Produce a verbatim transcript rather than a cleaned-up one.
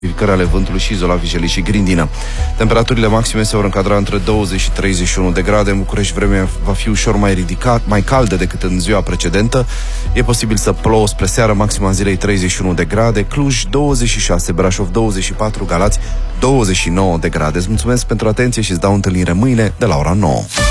ridicări ale vântului și Izola, Vișeli și Grindină. Temperaturile maxime se vor încadra între douăzeci și treizeci și unu de grade. În București vremea va fi ușor mai ridicat, mai caldă decât în ziua precedentă. E posibil să plouă spre seară, maxima zilei treizeci și unu de grade. Cluj douăzeci și șase, Brașov douăzeci și patru, Galați douăzeci și nouă de grade. Îți mulțumesc pentru atenție și îți dau întâlnire mâine de la ora nouă.